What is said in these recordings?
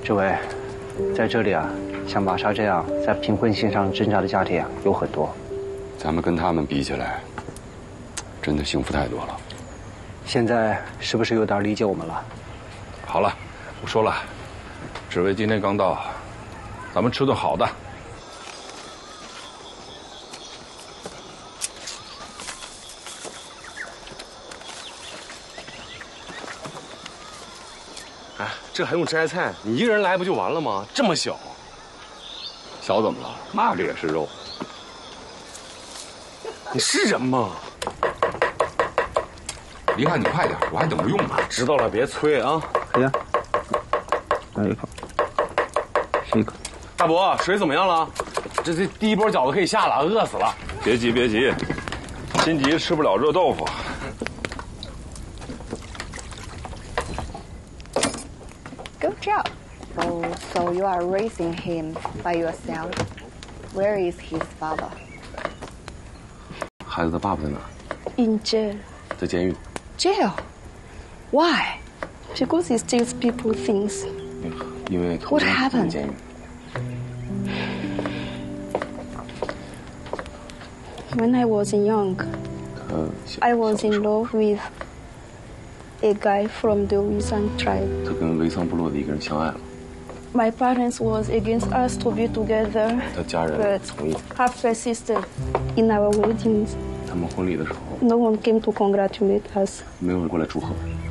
志伟，在这里啊，像玛莎这样在贫困线上挣扎的家庭啊有很多。 咱们跟他们比起来，真的幸福太多了。 现在是不是有点理解我们了？ 好了，不说了。志伟今天刚到，咱们吃顿好的。 哎，这还用摘菜？你一个人来不就完了吗？这么小， 小怎么了？那个也是肉。 你是人吗？ 离汉，你快点，我还等不用呢。 知道了，别催啊。 可以啊，来一口，吃一口。 大伯，水怎么样了？这第一波饺子可以下了，饿死了。 别急别急，心急吃不了热豆腐。 Good job. Oh, so you are raising him by yourself. Where is his father? 孩子的爸爸在哪？ In jail. 在监狱。 Jail? Why? Because he steals people things. 因为偷 What 东西 happened? 进监狱。 When I was young, 他 I was in love with a guy from the Wisan tribe. 他跟维桑部落的一个人相爱了， My parents was against us to be together, 他家人 but 同意。 have persisted. In our weddings, 他们婚礼的时候， no one came to congratulate us. 没有人过来祝贺。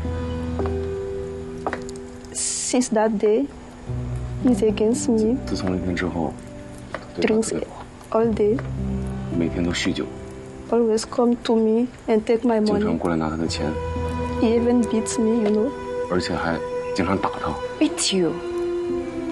Since that day, he's against me, 自从那天之后，他对他 drinks 特别不好， all day, 每天都酗酒， always come to me and take my 经常 money. 过来拿他的钱， He even beats me, you know. 而且还经常打他。 Beat you?